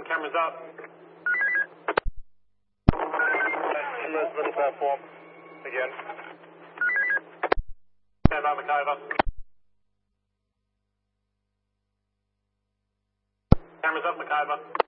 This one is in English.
Cameras up. Middle platform. Again. Stand by, McIver. Cameras up, McIver.